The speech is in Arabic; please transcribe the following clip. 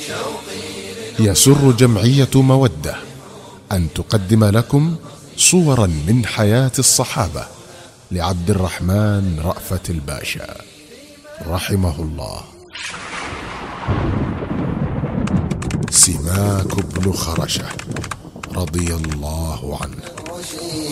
يسر جمعية مودة أن تقدم لكم صورا من حياة الصحابة لعبد الرحمن رأفت الباشا رحمه الله. سماك بن خرشة رضي الله عنه.